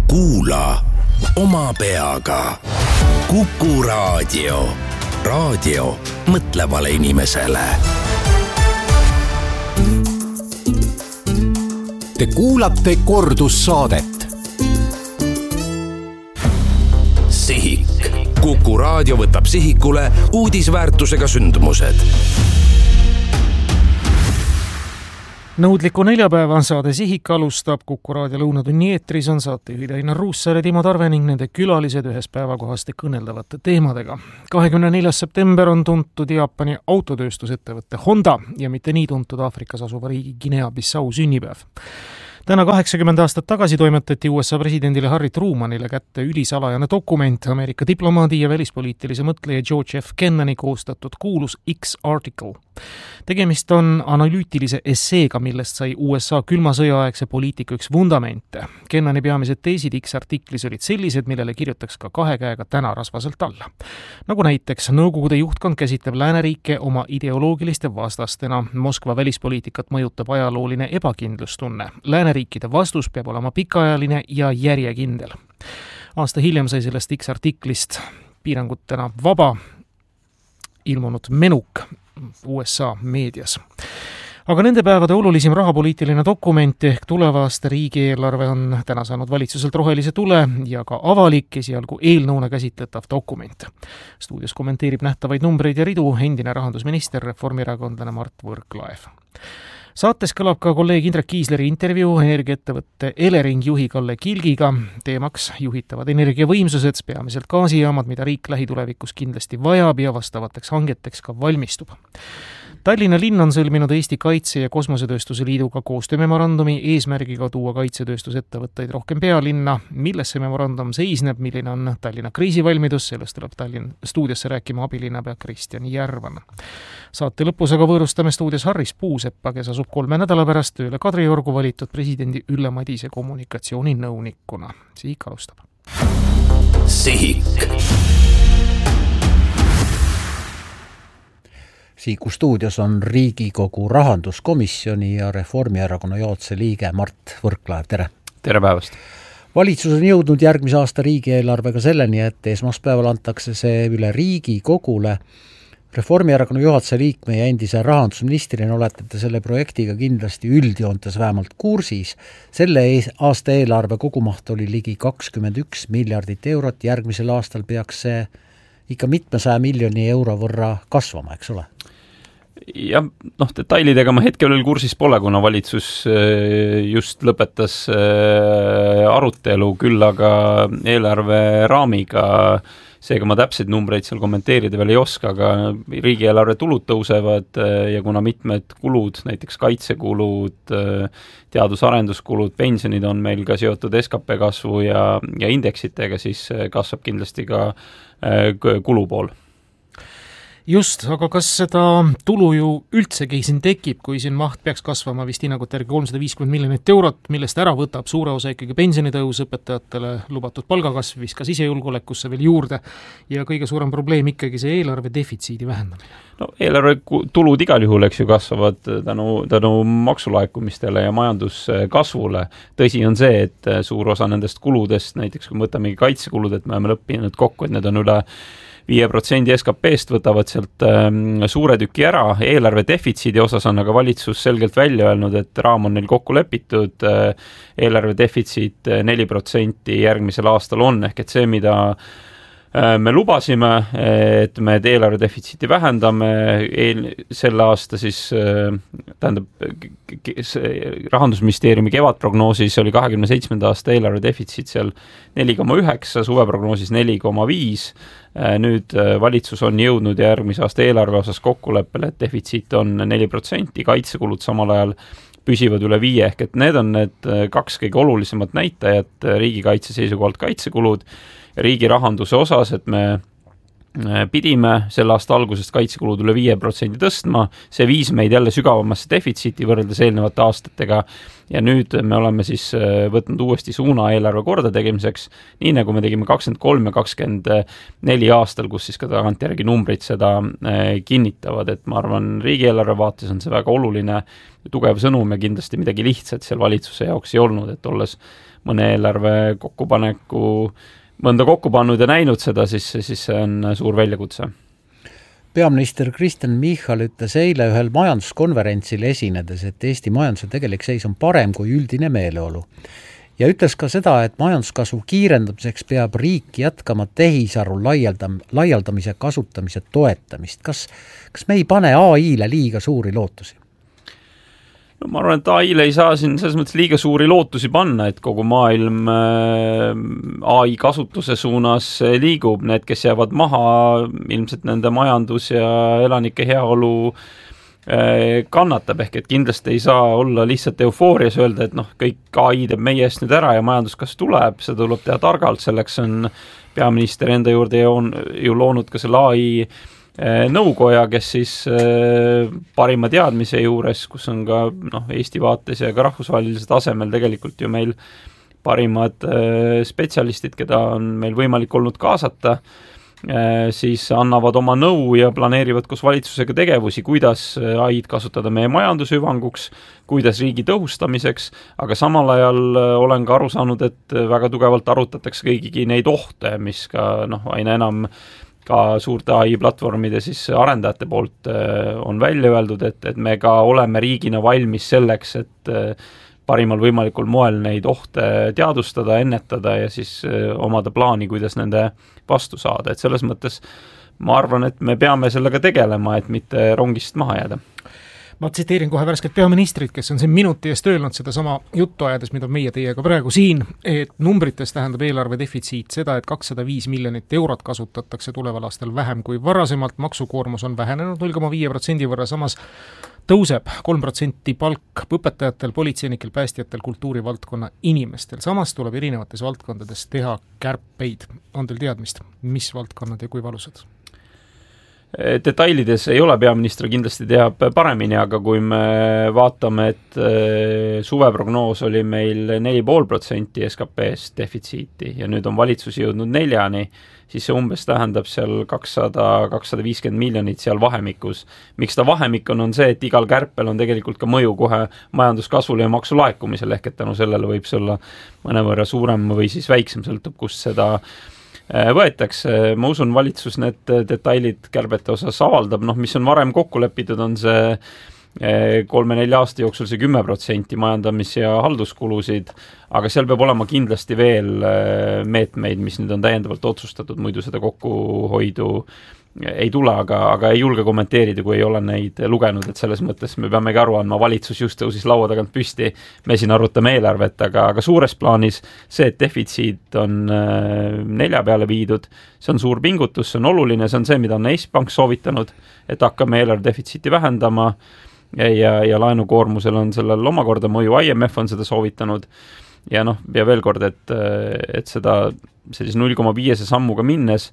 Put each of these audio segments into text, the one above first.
Kuula oma peaga. Kuku Raadio. Raadio mõtlevale inimesele. Te kuulate kordussaadet. Sihik. Kuku Raadio võtab sihikule uudisväärtusega sündmused. Nõudliku neljapäeva saade Sihik alustab. Kuku Raadio lõunatunni eetris on saatejuhid Einar Ruussaar ja Timo Tarve ning nende külalised ühes päevakohaste kõneldavate teemadega. 24. september on tuntud Jaapani autotööstusettevõtte Honda ja mitte nii tuntud Aafrikas asuva riigi Guinea-Bissau sünnipäev. Täna 80 aastat tagasi toimetati USA presidendile Harry Trumanile kätte ülisalajane dokument, Ameerika diplomaadi ja välispoliitilise mõtleja George F. Kennani koostatud kuulus X-article. Tegemist on analüütilise esseega, millest sai USA külma sõjaaegse poliitika üks vundamente. Kennani peamised teesid X-artiklis olid sellised, millele kirjutaks ka kahe käega täna rasvaselt alla. Nagu näiteks Nõukogude juhtkond käsitleb lääneriike oma ideoloogiliste vastastena. Moskva välispoliitikat mõjutab ajalooline ebakindlustunne. Lääneriikide vastus peab olema pikaajaline ja järjekindel. Aasta hiljem sai sellest X-artiklist piirangutena vaba ilmunud menuk USA meedias. Aga nende päevade olulisim rahapoliitiline dokument ehk tuleva aasta riigieelarve on täna saanud valitsuselt rohelise tule ja ka avalik esialgu eelnõuna käsitletav dokument. Stuudios kommenteerib nähtavaid numbreid ja ridu endine rahandusminister, reformierakondlane Mart Võrklaev. Saates kõlab ka kolleeg Indrek Kiisleri intervjuu energiaettevõtte Elering juhi Kalle Kilgiga. Teemaks juhitavad energiavõimsused, peamiselt gaasijaamad, mida riik lähitulevikus kindlasti vajab ja vastavateks hangeteks ka valmistub. Tallinna linn on sõlminud Eesti Kaitse- ja Kosmosetööstuse Liiduga koostöömemorandumi eesmärgiga tuua kaitsetööstusettevõtteid rohkem pealinna. Milles see memorandum seisneb, milline on Tallinna kriisivalmidus, sellest tuleb Tallinn stuudiosse rääkima abilinnapea Kristjan Järvan. Saate lõpus aga võõrustame stuudios Harris Puuseppa, kes asub 3 nädala pärast tööle Kadriorgu valitud presidendi Ülle Madise kommunikatsiooninõunikuna. Sihik alustab. Sihik. Sihiku stuudios on Riigikogu rahanduskomisjoni ja Reformierakonna juhatuse liige Mart Võrklaev. Tere! Tere päevast! Valitsus on jõudnud järgmise aasta riigieelarvega selleni, et esmaspäeval antakse see üle Riigikogule. Reformierakonna juhatuse liikme ja endise rahandusministrina olete selle projektiga kindlasti üldjoontes vähemalt kursis. Selle aasta eelarve kogumaht oli ligi 21 miljardit eurot. Järgmisel aastal peaks see ikka mitmesaja miljoni euro võrra kasvama, eks ole? Ja detailidega ma hetkel veel kursis pole, kuna valitsus just lõpetas arutelu, küll aga eelarve raamiga. Seega ma täpseid numbreid seal kommenteerida veel ei oska, aga riigieelarve tulud tõusevad ja kuna mitmed kulud, näiteks kaitsekulud, teadus-arenduskulud, pensionid on meil ka seotud SKP kasvu ja indeksitega, siis kasvab kindlasti ka kulupool. Just, aga kas seda tulu ju üldsegi siin tekib, kui siin maht peaks kasvama vist hinnangute järgi 350 miljonit eurot, millest ära võtab suure osa ikkagi pensionitõus, õpetajatele lubatud palgakasv, viskas sisejulgeolekusse veel juurde ja kõige suurem probleem ikkagi see eelarve defitsiidi vähendamine. No eelarve tulud igal juhul eks ju kasvavad tänu maksulaekumistele ja majanduskasvule. Tõsi on see, et suur osa nendest kuludest, näiteks kui võtamegi kaitsekulud, et me oleme lõppinud kokku, et need on üle 5% SKP-st, võtavad sealt suure tüki ära. Eelarve defitsiidi osas on aga valitsus selgelt välja öelnud, et raam on neil kokku lepitud. Eelarve defitsiit 4% järgmisel aastal on, ehk et see, mida me lubasime, et me eelarve defitsiiti vähendame selle aasta siis, Rahandusministeeriumi kevadprognoosis oli 27. aasta eelarve defitsiit seal 4,9, suveprognoosis 4,5. Nüüd valitsus on jõudnud järgmise aasta eelarve osas kokkuleppele, et defitsiit on 4%, kaitsekulud samal ajal püsivad üle 5, ehk et need on need kaks kõige olulisemat näitajat riigikaitse seisukohalt kaitsekulud ja riigi rahanduse osas, et me pidime selle aasta algusest kaitsekulud üle 5% tõstma, see viis meid jälle sügavamasse defitsiiti võrreldes eelnevate aastatega ja nüüd me oleme siis võtnud uuesti suuna eelarve korda tegemiseks, nii nagu me tegime 23 ja 24 aastal, kus siis ka tagantjärgi numbrid seda kinnitavad, et ma arvan, riigieelarve vaates on see väga oluline tugev sõnum ja kindlasti midagi lihtsat seal valitsuse jaoks ei olnud, et olles mõne eelarve mõnda kokku pannud ja näinud seda, siis see on suur väljakutse. Peaminister Kristen Michal ütles eile ühel majanduskonverentsil esinedes, et Eesti majanduse tegelik seis on parem kui üldine meeleolu. Ja ütles ka seda, et majanduskasvu kiirendamiseks peab riik jätkama tehisaru laialdamise kasutamise toetamist. Kas me ei pane AI-le liiga suuri lootusi? No ma arvan, et AI-le ei saa siin selles mõttes liiga suuri lootusi panna, et kogu maailm AI kasutuse suunas liigub. Need, kes jäävad maha, ilmselt nende majandus ja elanike heaolu kannatab, ehk et kindlasti ei saa olla lihtsalt eufoorias öelda, et kõik AI teeb meie eest nüüd ära ja majanduskasv tuleb, seda tuleb teha targalt, selleks on peaminister enda juurde ju loonud ka selle AI nõukoja, kes siis parima teadmise juures, kus on ka Eesti vaates ja ka rahvusvahelisel tasemel tegelikult ju meil parimad spetsialistid, keda on meil võimalik olnud kaasata, siis annavad oma nõu ja planeerivad koos valitsusega tegevusi, kuidas AI-d kasutada meie majanduse hüvanguks, kuidas riigi tõhustamiseks, aga samal ajal olen ka aru saanud, et väga tugevalt arutatakse kõigigi neid ohte, mis ka aina enam ka suurte AI-platvormide siis arendajate poolt on välja öeldud, et me ka oleme riigina valmis selleks, et parimal võimalikul moel neid ohte teadustada, ennetada ja siis omada plaani, kuidas nende vastu saada. Et selles mõttes ma arvan, et me peame sellega tegelema, et mitte rongist maha jääda. Ma tsiteerin kohe värskelt peaministrit, kes on siin minuti eest öelnud seda sama juttu ajades, mida meie teiega praegu siin, et numbrites tähendab eelarve defitsiit seda, et 205 miljonit eurot kasutatakse tuleval aastal vähem kui varasemalt, maksukoormus on vähenenud 0,5% võrra, samas tõuseb 3% palk õpetajatel, politseinikel, päästjatel, kultuurivaldkonna inimestel. Samas tuleb erinevates valdkondades teha kärpeid. On teil teadmist, mis valdkonnad ja kui valusad? Detailides ei ole, peaminister kindlasti teab paremini, aga kui me vaatame, et suveprognoos oli meil 4,5% SKP-st defitsiiti ja nüüd on valitsus jõudnud 4%, siis see umbes tähendab seal 200-250 miljonit seal vahemikus. Miks ta vahemik on see, et igal kärpel on tegelikult ka mõju kohe majanduskasvule ja maksulaekumisele, ehk et tänu sellele võib see olla mõnevõrra suurem või siis väiksem, sõltub kust seda võetakse. Ma usun, valitsus need detailid kärbete osas avaldab, mis on varem kokku lepitud, on see 3-4 aasta jooksul see 10% majandamis- ja halduskulusid, aga seal peab olema kindlasti veel meetmeid, mis nüüd on täiendavalt otsustatud, muidu seda kokkuhoidu ei tule, aga ei julge kommenteerida, kui ei ole neid lugenud, et selles mõttes me peamegi aru andma, valitsus just tõusis laua tagant püsti, me siin arutame eelarvet, aga suures plaanis see, et defitsiit on 4 peale viidud, see on suur pingutus, see on oluline, see on see, mida on Eesti Pank soovitanud, et hakkame eelarve defitsiiti vähendama ja laenukoormusel on sellel omakorda mõju, IMF on seda soovitanud ja veel kord, et seda sellise 0,5 sammuga minnes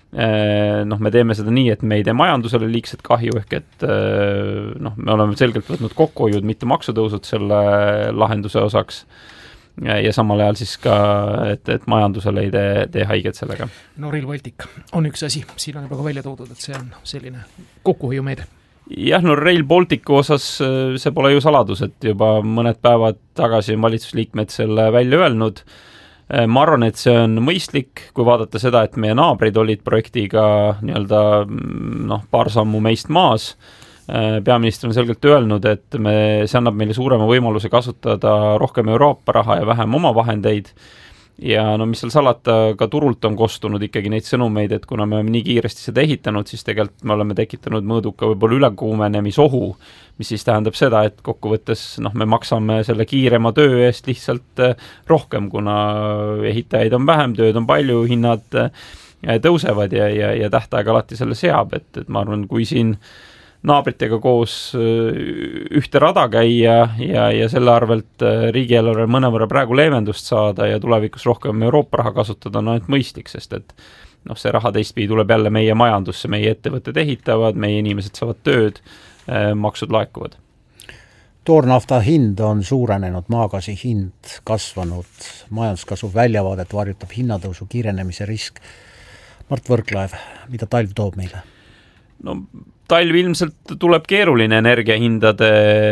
me teeme seda nii, et me ei tee majandusele liigset kahju, ehk et me oleme selgelt võtnud kokkuhoiud, mitte maksutõusud selle lahenduse osaks ja samal ajal siis ka, et majandusele ei tee haiget sellega. Rail Baltic on üks asi, siin on juba ka välja toodud, et see on selline kokkuhoiumeede. Jah, Rail Balticu osas see pole ju saladus, et juba mõned päevad tagasi on valitsusliikmed selle välja öelnud. Ma arvan, et see on mõistlik, kui vaadata seda, et meie naabrid olid projektiga paar sammu meist maas. Peaminister on selgelt öelnud, et see annab meile suurema võimaluse kasutada rohkem Euroopa raha ja vähem oma vahendeid. Ja mis seal salata, ka turult on kostunud ikkagi neid sõnumeid, et kuna me oleme nii kiiresti seda ehitanud, siis tegelikult me oleme tekitanud mõõduka võib-olla ülekuumenemisohu, mis siis tähendab seda, et kokkuvõttes me maksame selle kiirema töö eest lihtsalt rohkem, kuna ehitajaid on vähem, tööd on palju, hinnad tõusevad ja tähtaeg alati selle seab, et ma arvan, kui siin naabritega koos ühte rada käia ja selle arvelt riigieelarve mõnevõrra praegu leevendust saada ja tulevikus rohkem Euroopa raha kasutada on ainult mõistlik, sest et see raha teistpidi tuleb jälle meie majandusse, meie ettevõtted ehitavad, meie inimesed saavad tööd, maksud laekuvad. Toornafta hind on suurenenud, maagaasi hind kasvanud, majanduskasvu väljavaadet varjutab hinnatõusu kiirenemise risk. Mart Võrklaev, mida talv toob meile? talv ilmselt tuleb keeruline energiahindade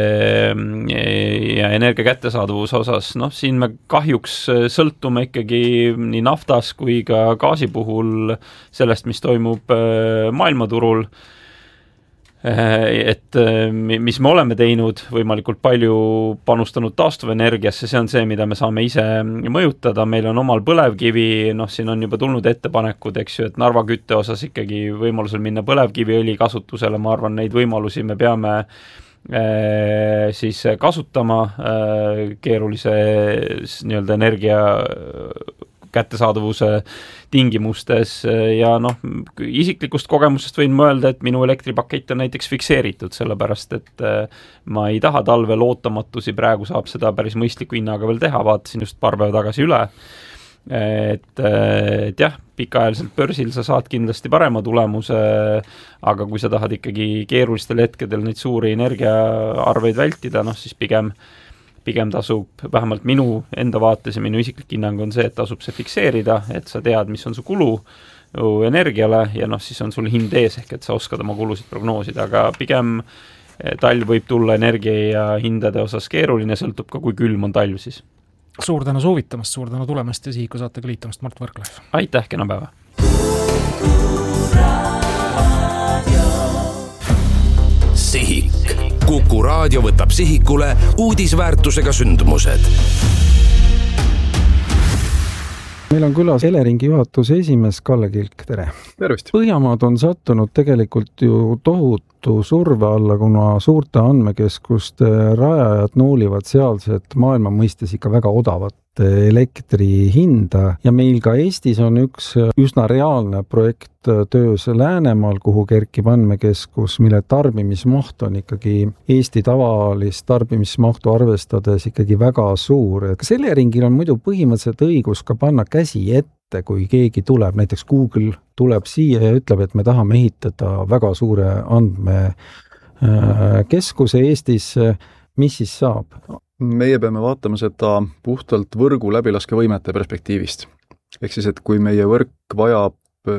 ja energia kättesaadavuse osas. Siin me kahjuks sõltume ikkagi nii naftas kui ka gaasi puhul sellest, mis toimub maailmaturul. Et mis me oleme teinud, võimalikult palju panustanud taastuvenergiasse, see on see, mida me saame ise mõjutada. Meil on omal põlevkivi, siin on juba tulnud ettepanekud, eks ju, et Narva kütte osas ikkagi võimalusel minna põlevkiviõli kasutusele. Ma arvan, neid võimalusi me peame siis kasutama keerulise nii-öelda energia kättesaadavuse tingimustes ja isiklikust kogemusest võin mõelda, et minu elektripakett on näiteks fikseeritud, sellepärast et ma ei taha talvel ootamatusi, praegu saab seda päris mõistliku hinnaga veel teha, vaatasin just paar päeva tagasi üle, et jah, pikaajaliselt börsil sa saad kindlasti parema tulemuse, aga kui sa tahad ikkagi keerulistel hetkedel neid suuri energiaarveid vältida, siis pigem tasub, vähemalt minu enda vaates ja minu isiklik hinnang on see, et tasub see fikseerida, et sa tead, mis on su kulu energiale ja siis on sul hind ees, ehk et sa oskad oma kulusid prognoosida, aga pigem talv võib tulla energia ja hindade osas keeruline, sõltub ka, kui külm on talv siis. Suur tänu soovitamast, suur tänu tulemast ja Sihiku saatega liitumast, Mart Võrklaev. Aitäh, kena päeva! Sihik. Kuku Raadio võtab sihikule uudisväärtusega sündmused. Meil on külas Eleringi juhatuse esimees Kalle Kilk, tere! Tervist! Põhjamaad on sattunud tegelikult ju tohutu surve alla, kuna suurte andmekeskuste rajajad nuulivad sealset maailma mõistes ikka väga odavat elektri hinda ja meil ka Eestis on üks üsna reaalne projekt töös Läänemaal, kuhu kerkib andmekeskus, mille tarbimismaht on ikkagi Eesti tavalist tarbimismahtu arvestades ikkagi väga suur. Kas Eleringil on muidu põhimõtteliselt õigus ka panna käsi ette, kui keegi tuleb, näiteks Google tuleb siia ja ütleb, et me tahame ehitada väga suure andmekeskuse Eestis, mis siis saab? Meie peame vaatama seda puhtalt võrgu läbilaskevõimete perspektiivist. Ehk siis, et kui meie võrk vajab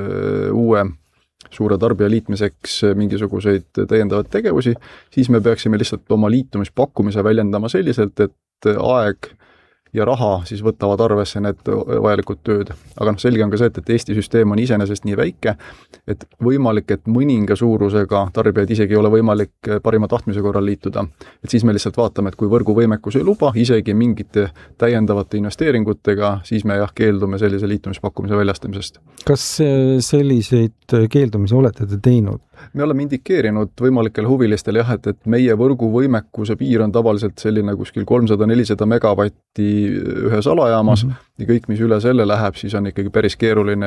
uue suure tarbija liitmiseks mingisuguseid täiendavaid tegevusi, siis me peaksime lihtsalt oma liitumispakkumise väljendama selliselt, et aeg ja raha siis võtavad arvesse need vajalikud tööd. Aga selge on ka see, et Eesti süsteem on iseenesest nii väike, et võimalik, et mõninga suurusega tarbijaid isegi ei ole võimalik parima tahtmise korral liituda. Et siis me lihtsalt vaatame, et kui võrgu võimekus ei luba, isegi mingite täiendavate investeeringutega, siis me keeldume sellise liitumispakkumise väljastamisest. Kas selliseid keeldumisi olete te teinud? Me oleme indikeerinud võimalikele huvilistele jah, et meie võrgu võimekuse piir on tavaliselt selline kuskil 300-400 megavatti ühes alajaamas ja kõik, mis üle selle läheb, siis on ikkagi päris keeruline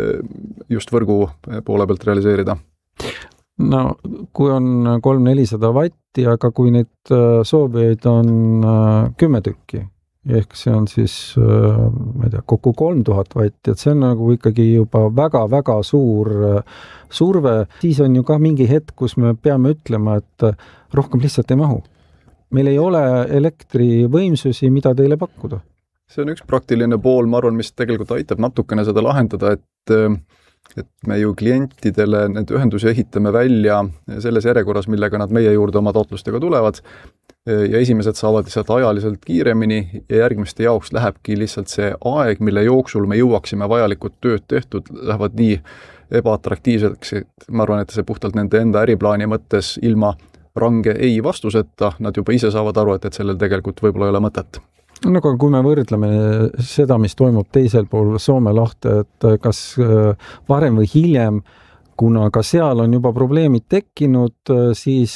just võrgu poole pealt realiseerida. No, kui on 300-400 vatti, aga kui neid soovijaid on 10 tükki, ehk see on siis, ma ei tea, kokku 3000 vatti, et see on nagu ikkagi juba väga-väga suur surve, siis on ju ka mingi hetk, kus me peame ütlema, et rohkem lihtsalt ei mahu. Meil ei ole elektrivõimsusi, mida teile pakkuda. See on üks praktiline pool, ma arvan, mis tegelikult aitab natukene seda lahendada, et me ju klientidele need ühendusi ehitame välja selles järjekorras, millega nad meie juurde oma taotlustega tulevad ja esimesed saavad lihtsalt ajaliselt kiiremini ja järgmiste jaoks lähebki lihtsalt see aeg, mille jooksul me jõuaksime vajalikud tööd tehtud, lähevad nii ebaatraktiivseks, et ma arvan, et see puhtalt nende enda äriplaani mõttes ilma range ei vastuseta, nad juba ise saavad aru, et sellel tegelikult võib-olla ei ole mõtet. No, aga kui me võrdleme seda, mis toimub teisel pool Soome lahte, et kas varem või hiljem, kuna ka seal on juba probleemid tekkinud, siis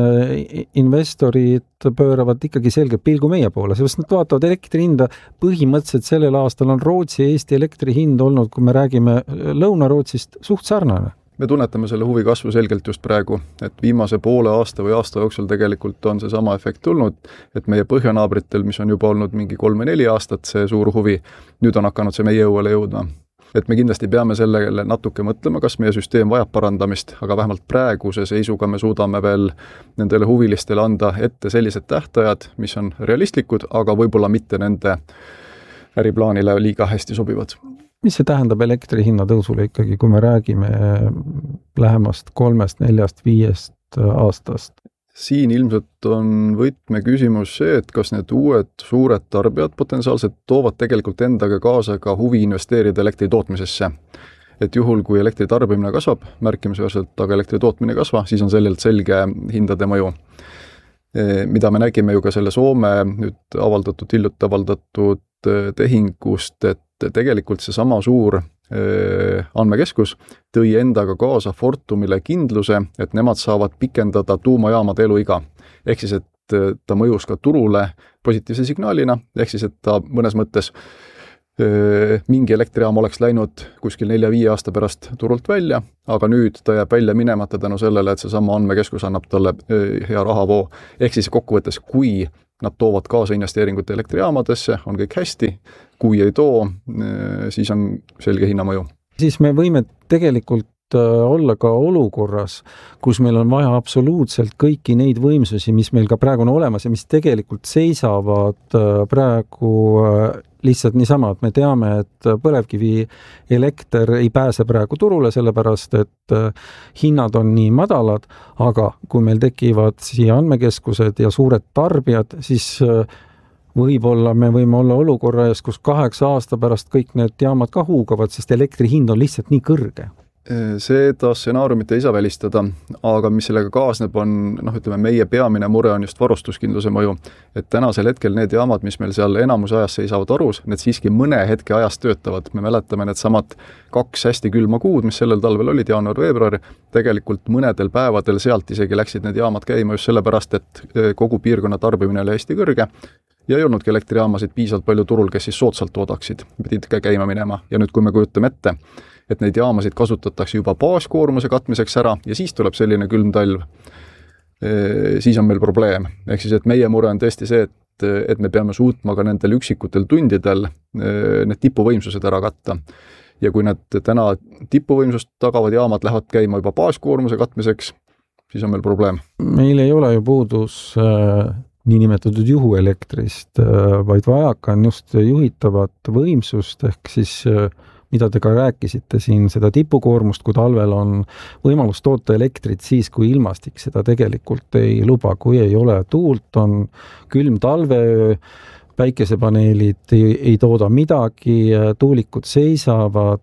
investorid pööravad ikkagi selgelt pilgu meie poole, sellepärast nad vaatavad elektri hinda, põhimõtteliselt sellel aastal on Rootsi ja Eesti elektri hind olnud, kui me räägime Lõuna-Rootsist, suht sarnane. Me tunnetame selle huvi kasvu selgelt just praegu, et viimase poole aasta või aasta jooksul tegelikult on see sama efekt tulnud, et meie põhjanaabritel, mis on juba olnud mingi 3-4 aastat see suur huvi, nüüd on hakanud see meie jõuele jõudma. Et me kindlasti peame sellele natuke mõtlema, kas meie süsteem vajab parandamist, aga vähemalt praeguse seisuga me suudame veel nendele huvilistele anda ette sellised tähtajad, mis on realistlikud, aga võib-olla mitte nende äriplaanile liiga hästi sobivad. mis see tähendab elektri hinna tõusule ikkagi, kui me räägime lähemast 3, 4, 5 aastast? Siin ilmselt on võtmeküsimus see, et kas need uued suured tarbijad potentsiaalselt toovad tegelikult endaga kaasa ka huvi investeerida elektri tootmisesse. Et juhul, kui elektri tarbimine kasvab märkimisväärselt, aga elektri tootmine ei kasva, siis on sellelt selge hindade mõju. Mida me nägime ju ka selle Soome nüüd hiljuti avaldatud tehingust, et tegelikult see sama suur andmekeskus tõi endaga kaasa Fortumile kindluse, et nemad saavad pikendada tuumajaamade eluiga. Ehk siis, et ta mõjus ka turule positiivse signaalina, ehk siis, et ta mõnes mõttes mingi elektrijaam oleks läinud kuskil 4-5 aasta pärast turult välja, aga nüüd ta jääb välja minemata tänu sellele, et see sama andmekeskus annab talle hea rahavoo. Ehk siis kokkuvõttes, kui nad toovad kaasa investeeringut elektrijaamadesse, on kõik hästi, kui ei too, siis on selge hinnamõju. Siis me võime tegelikult olla ka olukorras, kus meil on vaja absoluutselt kõiki neid võimsusi, mis meil ka praegu on olemas ja mis tegelikult seisavad praegu lihtsalt niisama, et me teame, et põlevkivi elekter ei pääse praegu turule, sellepärast et hinnad on nii madalad, aga kui meil tekivad siia andmekeskused ja suured tarbijad, siis võib-olla me võime olla olukorra ees, kus 8 aasta pärast kõik need jaamad ka huugavad, sest elektri hind on lihtsalt nii kõrge. Seda stsenaariumit ei saa välistada, aga mis sellega kaasneb on, meie peamine mure on just varustuskindluse mõju. Et tänasel hetkel need jaamad, mis meil seal enamus ajast seisavad arus, need siiski mõne hetke ajast töötavad. Me mäletame need samad 2 hästi külma kuud, mis sellel talvel olid, jaanuar-veebruar, tegelikult mõnedel päevadel sealt isegi läksid need jaamad käima just sellepärast, et kogu piirkonna tarbimine oli hästi kõrge ja ei olnudki elektrijaamasid piisavalt palju turul, kes siis soodsalt toodaksid, pidid ka käima minema. Ja nüüd, kui me kujutame ette, et neid jaamasid kasutatakse juba baaskoormuse katmiseks ära ja siis tuleb selline külm talv, siis on meil probleem. Ehk siis, et meie mure on tõesti see, et me peame suutma ka nendel üksikutel tundidel need tipuvõimsused ära katta. Ja kui need täna tipuvõimsust tagavad jaamad lähevad käima juba baaskoormuse katmiseks, siis on meil probleem. Meil ei ole ju puudus niinimetatud juhuelektrist, vaid vajaka on just juhitavat võimsust, ehk siis mida te ka rääkisite siin, seda tipukoormust, kui talvel on võimalus toota elektrit siis, kui ilmastik seda tegelikult ei luba, kui ei ole tuult, on külm talveöö, päikesepaneelid ei tooda midagi, tuulikud seisavad,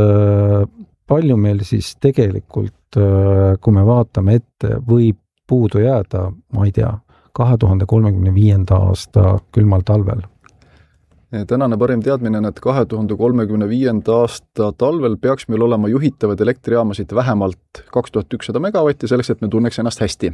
palju meil siis tegelikult, kui me vaatame ette, võib puudu jääda, ma ei tea, 2035. aasta külmal talvel. Tänane parim teadmine on, et 2035. aasta talvel peaks meil olema juhitavad elektrijaamasid vähemalt 2100 megavatti, selleks, et me tunneks ennast hästi.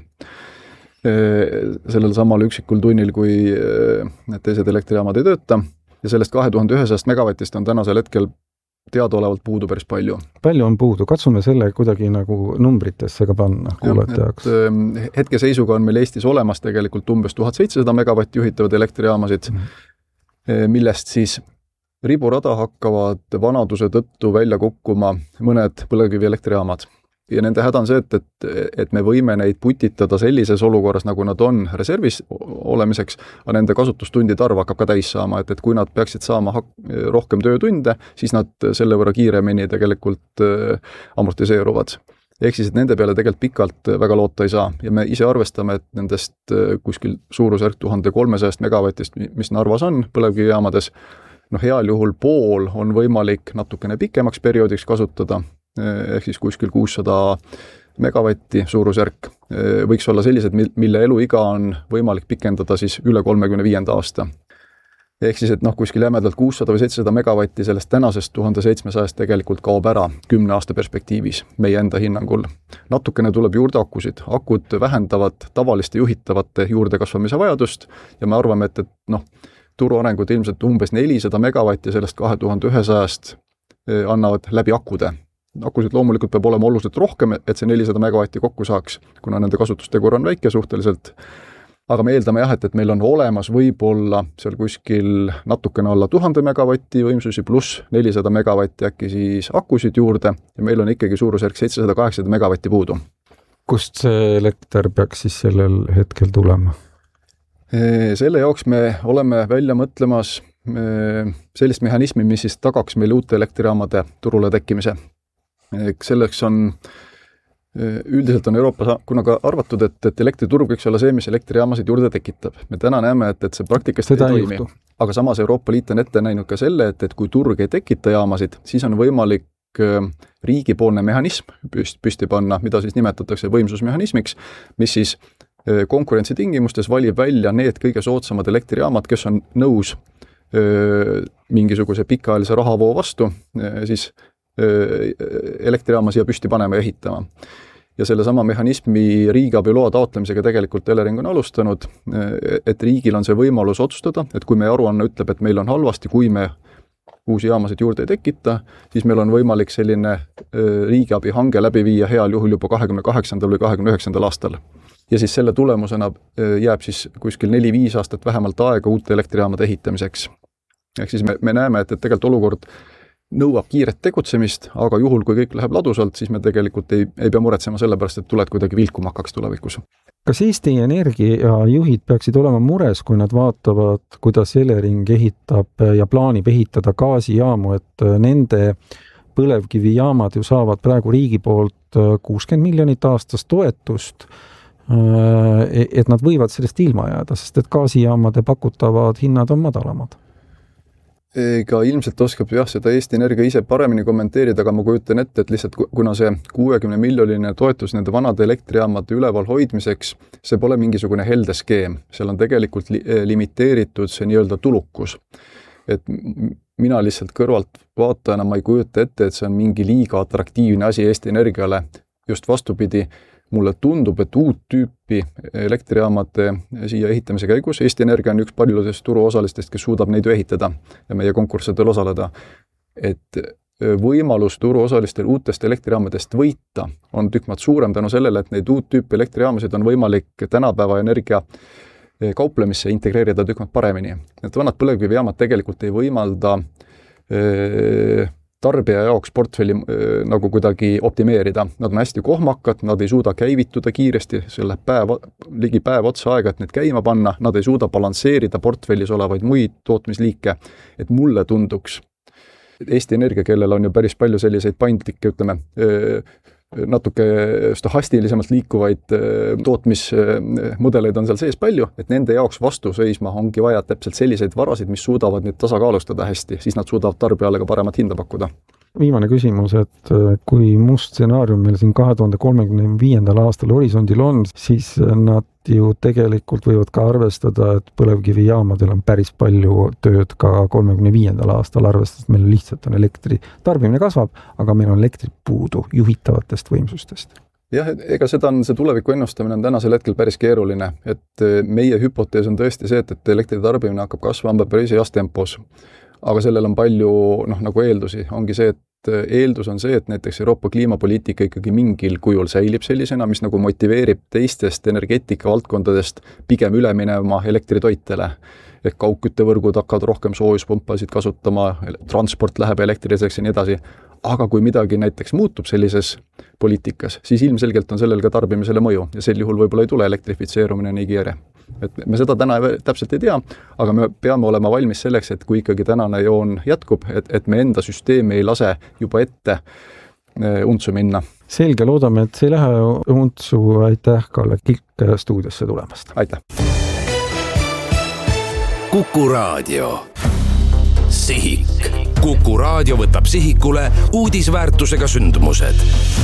Sellel samal üksikul tunnil, kui need teised elektrijaamad ei tööta. Ja sellest 2100 megavatist on tänasel hetkel teadaolevalt puudu päris palju. Palju on puudu? Katsume selle kuidagi nagu numbritesse ka panna kuulajate jaoks. Hetkeseisuga on meil Eestis olemas tegelikult umbes 1700 megavatti juhitavad elektrijaamasid, millest siis riburada hakkavad vanaduse tõttu välja kukkuma mõned põlevkivi elektrijaamad. Ja nende häda on see, et me võime neid putitada sellises olukorras, nagu nad on reservis olemiseks, aga nende kasutustundide arv hakkab ka täis saama, et kui nad peaksid saama rohkem töötunde, siis nad selle võrra kiiremini tegelikult amortiseeruvad. Ehk siis, et nende peale tegelikult pikalt väga loota ei saa. Ja me ise arvestame, et nendest kuskil suurusjärk 1300 megavatist, mis Narvas on põlevkivijaamades, heal juhul pool on võimalik natukene pikemaks perioodiks kasutada, ehk siis kuskil 600 megavatti suurusjärk võiks olla sellised, mille eluiga on võimalik pikendada siis üle 35. aasta. Ehk siis, et kuskil jämedalt 600 või 700 megavatti sellest tänasest 1700 tegelikult kaob ära 10 aasta perspektiivis meie enda hinnangul. Natukene tuleb juurde akusid. Akud vähendavad tavaliste juhitavate juurde kasvamise vajadust ja me arvame, et turuarengud ilmselt umbes 400 megavatti sellest 2100 annavad läbi akude. Akusid loomulikult peab olema oluliselt rohkem, et see 400 megavatti kokku saaks, kuna nende kasutustegur on väike suhteliselt. Aga me eeldame et meil on olemas võib-olla seal kuskil natukene alla 1000 megavatti võimsusi pluss 400 megavatti äkki siis akusid juurde ja meil on ikkagi suurusjärk 700-800 megavatti puudu. Kust see elekter peaks siis sellel hetkel tulema? Selle jaoks me oleme välja mõtlemas sellist mehhanismi, mis siis tagaks meil uute elektrijaamade turule tekkimise. Selleks on üldiselt on Euroopas kunagi arvatud, et elektriturg võiks olla see, mis elektrijaamasid juurde tekitab. Me täna näeme, et see praktikast ei toimi. Aga samas Euroopa Liit on ette näinud ka selle, et kui turg ei tekita jaamasid, siis on võimalik riigipoolne mehhanism püsti panna, mida siis nimetatakse võimsusmehhanismiks, mis siis konkurentsi tingimustes valib välja need kõige soodsamad elektrijaamad, kes on nõus mingisuguse pikaajalise rahavoo vastu siis elektrijaama siia püsti panema ja ehitama. Ja selle sama mehhanismi riigiabi loa taotlemisega tegelikult Elering on alustanud, et riigil on see võimalus otsustada, et kui meie aruanne ütleb, et meil on halvasti, kui me uusi jaamasid juurde ei tekita, siis meil on võimalik selline riigiabi hange läbi viia heal juhul juba 28. või 29. aastal. Ja siis selle tulemusena jääb siis kuskil 4-5 aastat vähemalt aega uute elektrijaamade ehitamiseks. Ehk siis me näeme, et tegelikult olukord nõuab kiiret tegutsemist, aga juhul, kui kõik läheb ladusalt, siis me tegelikult ei pea muretsema sellepärast, et tuled kuidagi vilkuma hakkaks tulevikus. Kas Eesti energiajuhid peaksid olema mures, kui nad vaatavad, kuidas Elering ehitab ja plaanib ehitada gaasijaamu, et nende põlevkivijaamad ju saavad praegu riigi poolt 60 miljonit aastas toetust, et nad võivad sellest ilma jääda, sest et gaasijaamade pakutavad hinnad on madalamad? Ega ilmselt oskab seda Eesti Energia ise paremini kommenteerida, aga ma kujutan ette, et lihtsalt kuna see 60 miljoniline toetus nende vanade elektrijaamade üleval hoidmiseks, see pole mingisugune helde skeem. Seal on tegelikult limiteeritud see nii-öelda tulukus. Et mina lihtsalt kõrvalt vaatajana ma ei kujuta ette, et see on mingi liiga atraktiivne asi Eesti Energiale. Just vastupidi, mulle tundub, et uut tüüpi elektrijaamade siia ehitamise käigus, Eesti Energia on üks paljudest turuosalistest, kes suudab neid ju ehitada ja meie konkurssidel osaleda, et võimalus turuosalistel uutest elektrijaamadest võita on tükmad suurem tänu sellele, et neid uut tüüpi elektrijaamasid on võimalik tänapäeva energia kauplemisse integreerida tükmad paremini. Et vanad põlevkivijaamad tegelikult ei võimalda tarbija jaoks portfelli nagu kuidagi optimeerida. Nad on hästi kohmakad, nad ei suuda käivituda kiiresti, see läheb ligi päev otsa aega, et need käima panna, nad ei suuda balansseerida portfellis olevaid muid tootmisliike, et mulle tunduks. Eesti Energia, kellel on ju päris palju selliseid paindlikke, ütleme, natuke stohastilisemalt liikuvaid tootmismudeleid on seal sees palju, et nende jaoks vastu seisma ongi vaja täpselt selliseid varasid, mis suudavad neid tasakaalustada hästi, siis nad suudavad tarbijale ka paremat hinda pakkuda. Viimane küsimus, et kui must stsenaarium meil siin 2035. aastal horisondil on, siis nad ju tegelikult võivad ka arvestada, et põlevkivijaamadel on päris palju tööd ka 35. aastal, arvestades meil lihtsalt on elektri tarbimine kasvab, aga meil on elektri puudu juhitavatest võimsustest. Jah, ega see tuleviku ennustamine on tänasel hetkel päris keeruline, et meie hüpotees on tõesti see, et elektri tarbimine hakkab kasvama päris heas tempos. Aga sellel on palju nagu eeldusi. Ongi see, et eeldus on see, et näiteks Euroopa kliimapoliitika ikkagi mingil kujul säilib sellisena, mis nagu motiveerib teistest energeetika valdkondadest pigem üle minema elektritoitele. Ehk kaugküttevõrgud hakkavad rohkem soojuspumpasid kasutama, transport läheb elektriliseks ja nii edasi. Aga kui midagi näiteks muutub sellises poliitikas, siis ilmselgelt on sellel ka tarbimisele mõju ja sel juhul võib-olla ei tule elektrifitseerumine nii kiire. Et me seda täna täpselt ei tea, aga me peame olema valmis selleks, et kui ikkagi tänane joon jätkub, et me enda süsteemi ei lase juba ette untsu minna. Selge, loodame, et see ei lähe untsu. Aitäh, Kalle Kilk stuudiosse tulemast. Aitäh. Kuku Raadio. Sihik. Kuku Raadio võtab sihikule uudisväärtusega sündmused.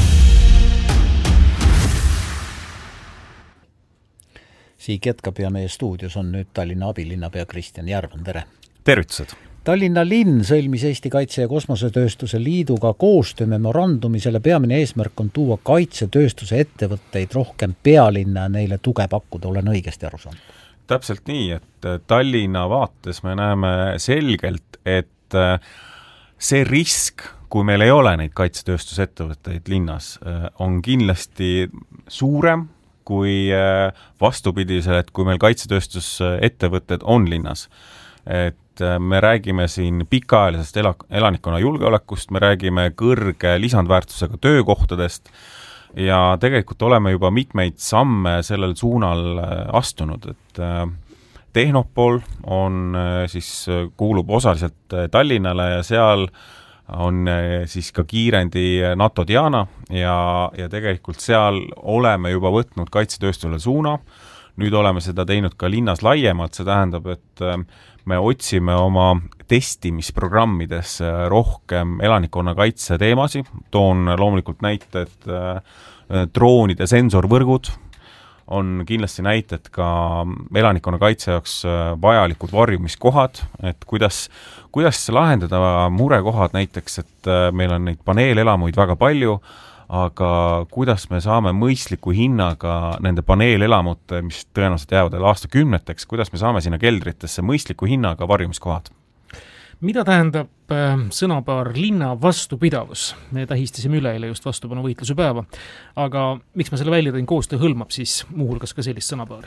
Siik jätkab ja meie stuudios on nüüd Tallinna abilinnapea Kristjan Järvan, tere! Tervitused! Tallinna linn sõlmis Eesti Kaitse- ja Kosmosetööstuse Liiduga koostöömemorandumi, selle peamine eesmärk on tuua kaitsetööstuse ettevõtteid rohkem pealinna ja neile tuge pakkuda, olen õigesti aru saanud? Täpselt nii, et Tallinna vaates me näeme selgelt, et see risk, kui meil ei ole neid kaitsetööstusettevõtteid linnas, on kindlasti suurem kui vastupidisel, et kui meil kaitsetööstusettevõtted on linnas. Et me räägime siin pikaajalisest elanikkonna julgeolekust, me räägime kõrge lisandväärtusega töökohtadest ja tegelikult oleme juba mitmeid samme sellel suunal astunud, et Tehnopol on siis, kuulub osaliselt Tallinnale ja seal on siis ka kiirendi NATO Diana ja tegelikult seal oleme juba võtnud kaitsetööstusele suuna. Nüüd oleme seda teinud ka linnas laiemalt, see tähendab, et me otsime oma testimisprogrammides rohkem elanikkonnakaitse teemasid. Toon loomulikult näite, et droonide sensorvõrgud on kindlasti näited ka elanikkonnakaitse jaoks vajalikud varjumiskohad, et kuidas lahendada murekohad näiteks, et meil on neid paneelelamuid väga palju, aga kuidas me saame mõistliku hinnaga nende paneelelamute, mis tõenäoliselt jäävad aastakümneteks, kuidas me saame sinna keldritesse mõistliku hinnaga varjumiskohad? Mida tähendab sõnapaar linna vastupidavus? Me tähistasime üleeile just vastupanuvõitluse päeva, aga miks ma selle välja tõin, koostöö hõlmab siis muuhulgas ka sellist sõnapaari?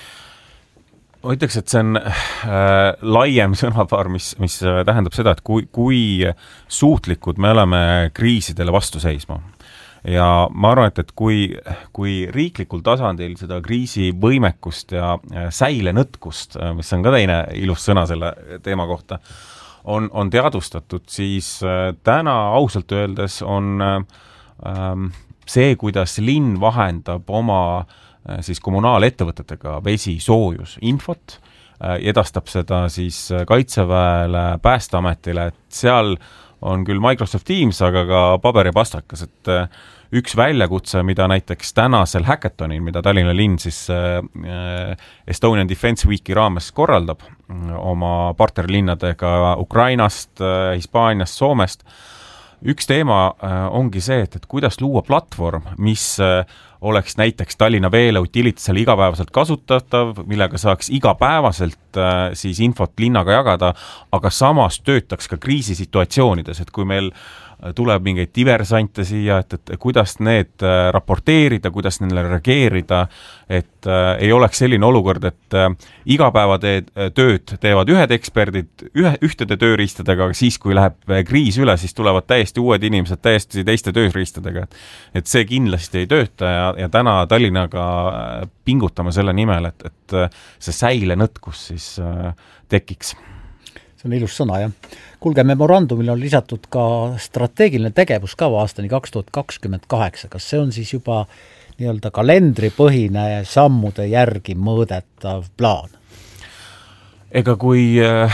Ma ütleks, et see on laiem sõnapaar, mis tähendab seda, et kui suutlikud me oleme kriisidele vastu seisma. Ja ma arvan, et kui riiklikul tasandil seda kriisivõimekust ja säilenõtkust, mis on ka teine ilus sõna selle teema kohta, on teadvustatud, siis täna ausalt öeldes on see, kuidas linn vahendab oma siis kommunaalettevõtetega vesi, soojus, infot, edastab seda siis Kaitseväele, Päästeametile, et seal on küll Microsoft Teams, aga ka paber ja pastakas, et üks väljakutse, mida näiteks tänasel hackathonil, mida Tallinna linn siis Estonian Defense Weeki raames korraldab oma partnerlinnadega Ukrainast, Hispaaniast, Soomest, üks teema ongi see, et kuidas luua platvorm, mis oleks näiteks Tallinna Veele Utilitisele igapäevaselt kasutatav, millega saaks igapäevaselt siis infot linnaga jagada, aga samas töötaks ka kriisisituatsioonides, et kui meil tuleb mingeid diversante siia, et kuidas need raporteerida, kuidas neile reageerida, et ei oleks selline olukord, et igapäevatööd teevad ühed eksperdid ühtede tööriistadega, aga siis, kui läheb kriis üle, siis tulevad täiesti uued inimesed täiesti teiste tööriistadega. Et see kindlasti ei tööta ja täna Tallinnaga pingutame selle nimel, et see säilenõtkus siis tekiks. See on ilus sõna, jah. Kuulge, memorandumil on lisatud ka strateegiline tegevuskava aastani 2028. Kas see on siis juba nii-öelda kalendripõhine sammude järgi mõõdetav plaan? Ega kui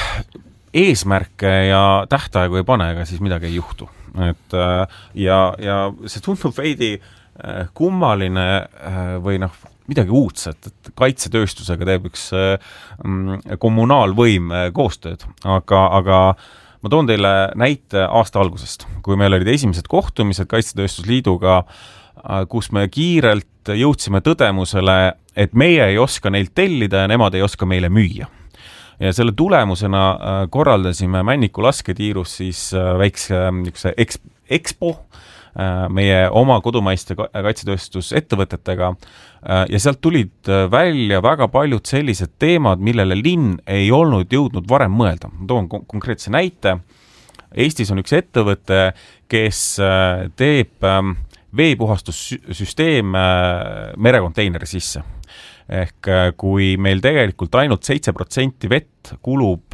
eesmärke ja tähtaegu ei pane, ega siis midagi ei juhtu. Et, ja see tundub veidi kummaline või midagi uudset, et kaitsetööstusega teeb üks kommunaalvõim koostööd, aga ma toon teile näite aasta algusest, kui meil olid esimesed kohtumised Kaitsetööstusliiduga, kus me kiirelt jõudsime tõdemusele, et meie ei oska neilt tellida ja nemad ei oska meile müüa. Ja selle tulemusena korraldasime Männiku lasketiirus siis väikse expo meie oma kodumaiste kaitsetööstusettevõtetega ja sealt tulid välja väga paljud sellised teemad, millele linn ei olnud jõudnud varem mõelda. Toon konkreetse näite. Eestis on üks ettevõte, kes teeb veepuhastussüsteem merekonteineri sisse. Ehk kui meil tegelikult ainult 7% vett kulub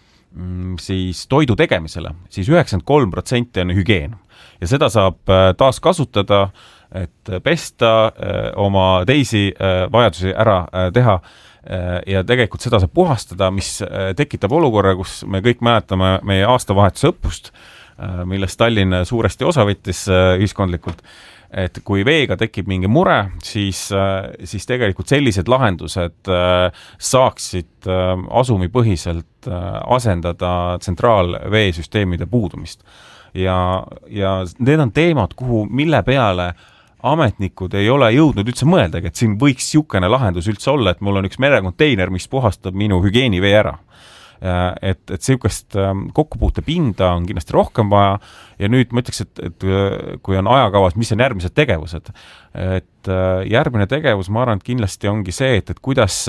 siis toidu tegemisele, siis 93% on hügieen. Ja seda saab taas kasutada, et pesta oma teisi vajadusi ära teha ja tegelikult seda saab puhastada, mis tekitab olukorra, kus me kõik mäletame meie aastavahetuse õppust, millest Tallinn suuresti osa võttis ühiskondlikult, et kui veega tekib mingi mure, siis tegelikult sellised lahendused saaksid asumipõhiselt asendada tsentraalveesüsteemide puudumist. Ja need on teemad, mille peale ametnikud ei ole jõudnud üldse mõeldagi, et siin võiks siukene lahendus üldse olla, et mul on üks merekonteiner, mis puhastab minu hügienivee ära. Et siukest kokkupuutepinda on kindlasti rohkem vaja ja nüüd ma ütleks, et kui on ajakavas, mis on järgmised tegevused, et järgmine tegevus, ma arvan, et kindlasti ongi see, et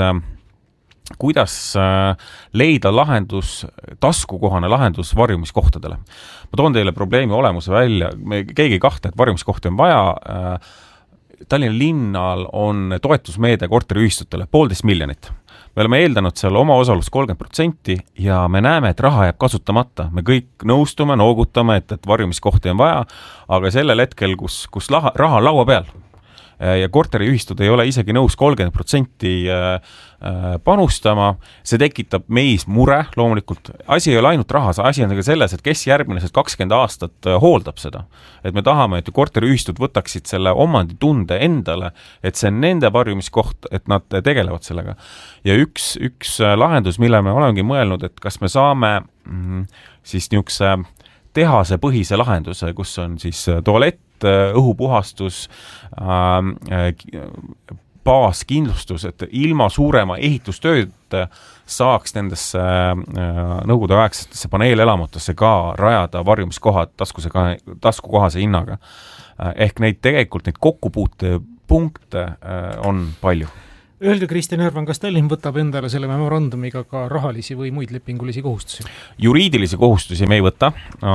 kuidas leida lahendus, taskukohane lahendus varjumiskohtadele. Ma toon teile probleemi olemuse välja, keegi ei kahtle, et varjumiskohti on vaja, Tallinna linnal on toetusmeede korteriühistutele 1,5 miljonit. Me oleme eeldanud seal oma osalust 30% ja me näeme, et raha jääb kasutamata. Me kõik nõustume, noogutame, et varjumiskohti on vaja, aga sellel hetkel, kus raha on laua peal ja korteriühistud ei ole isegi nõus 30% panustama, see tekitab meis mure loomulikult. Asi ei ole ainult rahas, asi on ka selles, et kes järgmised 20 aastat hooldab seda. Et me tahame, et korteriühistud võtaksid selle omanditunde endale, et see on nende varjumiskoht, et nad tegelevad sellega. Ja üks lahendus, mille me olemegi mõelnud, et kas me saame siis niisuguse tehase põhise lahenduse, kus on siis tualett, õhupuhastus, baaskindlustus, et ilma suurema ehitustööd saaks nendesse nõukogudeaegsetesse paneelelamutesse ka rajada varjumiskohad taskukohase hinnaga. Ehk neid kokkupuutepunkte on palju. Öelge, Kristjan Järvan, kas Tallinn võtab endale selle memorandumiga ka rahalisi või muid lepingulisi kohustusi? Juriidilisi kohustusi me ei võta,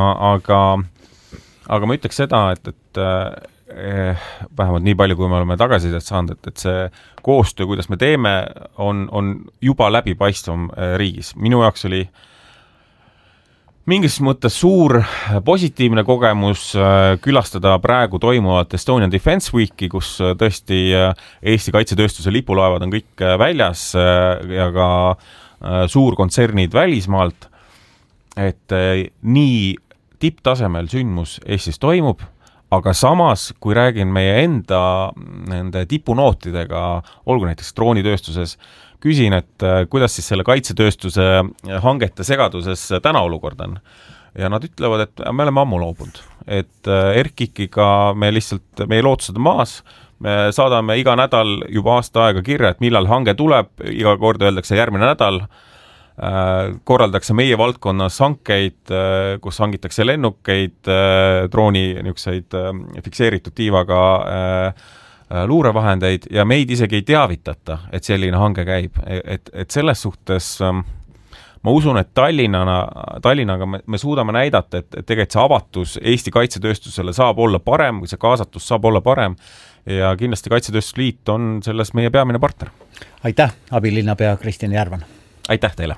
aga ma ütleks seda, et vähemalt nii palju, kui me oleme tagasisidet saanud, et see koostöö, kuidas me teeme, on juba läbipaistvam riigis. Minu jaoks oli mingis mõttes suur positiivne kogemus külastada praegu toimuvat Estonian Defense Weeki, kus tõesti Eesti kaitsetööstuse lipulaevad on kõik väljas ja ka suurkontsernid välismaalt, et nii tipptasemel sündmus Eestis toimub, aga samas, kui räägin meie enda nende tipunootidega, olgu näiteks droonitööstuses, küsin, et kuidas siis selle kaitsetööstuse hangete segaduses täna olukord on. Ja nad ütlevad, et me oleme ammu loobunud. Et RKIK-iga meie lootused on maas, me saadame iga nädal juba aasta aega kirja, et millal hange tuleb, iga kord öeldakse järgmine nädal, korraldakse meie valdkonnas hankeid, kus hangitakse lennukeid, drooni niisuguseid fikseeritud tiivaga luurevahendeid ja meid isegi ei teavitata, et selline hange käib. Et selles suhtes ma usun, et Tallinnaga me suudame näidata, et tegelikult see avatus Eesti kaitsetööstusele saab olla parem, või see kaasatus saab olla parem ja kindlasti Kaitsetööstusliit on selles meie peamine partner. Aitäh, abilinnapea Kristjan Järvan! Aitäh teile!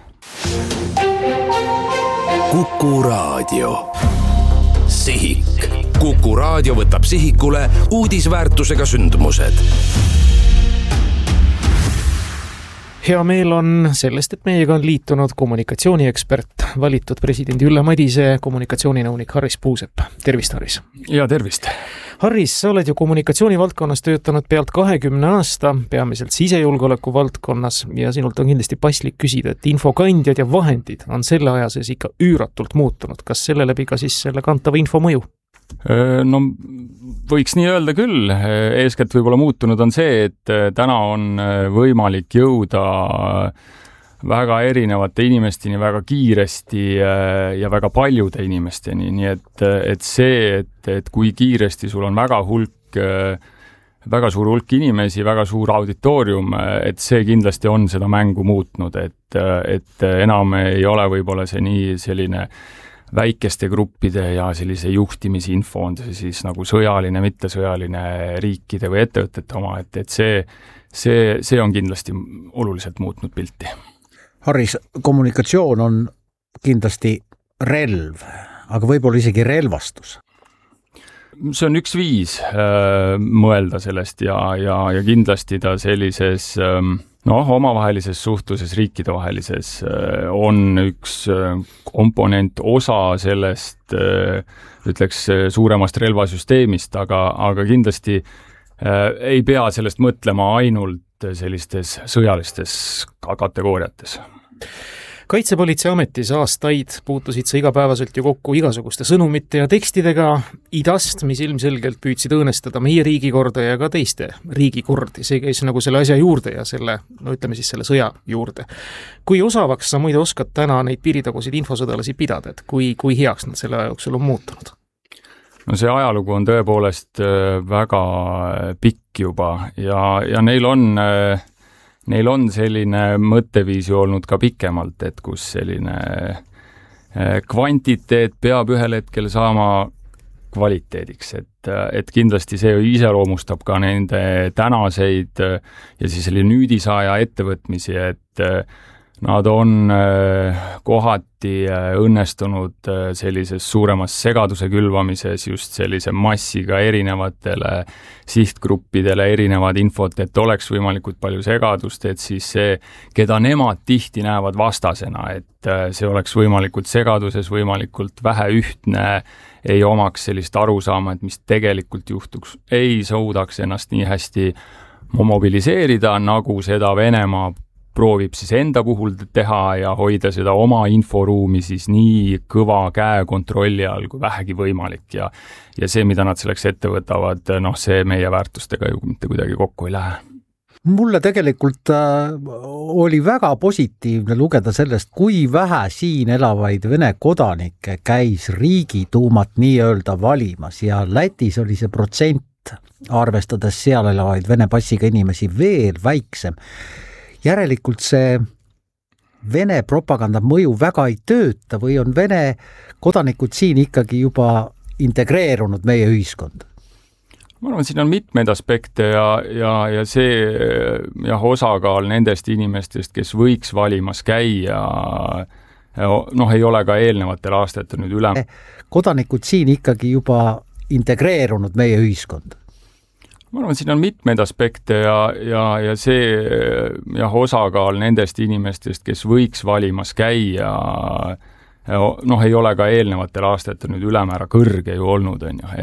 Kuku Raadio. Sihik. Kuku Raadio võtab sihikule uudisväärtusega sündmused. Hea meel on sellest, et meiega on liitunud kommunikatsiooniekspert, valitud presidendi Ülle Madise kommunikatsiooninõunik Harris Puusepp. Tervist, Harris! Ja tervist! Harris, sa oled ju kommunikatsioonivaldkonnas töötanud pealt 20 aasta, peamiselt sisejulgeoleku valdkonnas ja sinult on kindlasti paslik küsida, et infokandjad ja vahendid on selle aja sees ikka üüratult muutunud. Kas selle läbi ka siis selle kantava info mõju? No võiks nii öelda küll, eeskätt võib-olla muutunud on see, et täna on võimalik jõuda väga erinevate inimesteni väga kiiresti ja väga paljude inimesteni, nii et see, et kui kiiresti sul on väga suur hulk inimesi, väga suur auditoorium, et see kindlasti on seda mängu muutnud, et enam ei ole võib-olla see nii selline väikeste gruppide ja sellise juhtimisinfo on see siis nagu sõjaline, mittesõjaline riikide või ettevõtete oma, et see on kindlasti oluliselt muutnud pilti. Harris, kommunikatsioon on kindlasti relv, aga võib-olla isegi relvastus. See on üks viis mõelda sellest ja kindlasti ta sellises omavahelises suhtluses, riikidevahelises on üks komponent, osa sellest, ütleks, suuremast relvasüsteemist, aga kindlasti ei pea sellest mõtlema ainult sellistes sõjalistes kategooriates. Kaitsepolitseiametis aastaid puutusid sa igapäevaselt ju kokku igasuguste sõnumite ja tekstidega idast, mis ilmselgelt püüdsid õõnestada meie riigikorda ja ka teiste riigikordi. See käis nagu selle asja juurde ja selle sõja juurde. Kui osavaks sa muide oskad täna neid piiritagusid infosõdalasi pidada, et kui heaks nad selle aja jooksul on muutunud? No see ajalugu on tõepoolest väga pikk juba ja neil on selline mõtteviisi olnud ka pikemalt, et kus selline kvantiteet peab ühel hetkel saama kvaliteediks, et kindlasti see iseloomustab ka nende tänaseid ja siis selle nüüdisaja ettevõtmisi, et nad on kohati õnnestunud sellises suuremas segaduse külvamises just sellise massiga erinevatele sihtgruppidele erinevad infot, et oleks võimalikult palju segadust, et siis see, keda nemad tihti näevad vastasena, et see oleks võimalikult segaduses, võimalikult vähe ühtne, ei omaks sellist arusaama, et mis tegelikult juhtuks, ei suudaks ennast nii hästi mobiliseerida, nagu seda Venemaa proovib siis enda puhul teha ja hoida seda oma inforuumi siis nii kõva käe kontrolli all kui vähegi võimalik ja see, mida nad selleks ette võtavad, see meie väärtustega ju mitte kuidagi kokku ei lähe. Mulle tegelikult oli väga positiivne lugeda sellest, kui vähe siin elavaid Vene kodanikke käis Riigiduumat nii-öelda valimas ja Lätis oli see protsent, arvestades seal elavaid Vene passiga inimesi, veel väiksem. Järelikult see Vene propaganda mõju väga ei tööta või on Vene kodanikud siin ikkagi juba integreerunud meie ühiskonda? Ma arvan, siin on mitmeid aspekte ja see osakaal nendest inimestest, kes võiks valimas käia, ei ole ka eelnevatel aastatel nüüd üle. Kodanikud siin ikkagi juba integreerunud meie ühiskonda? Ma arvan, siin on mitmeid aspekte ja see osakaal nendest inimestest, kes võiks valimas käia, ei ole ka eelnevatel aastatel nüüd ülemäära kõrge ju olnud, on ju.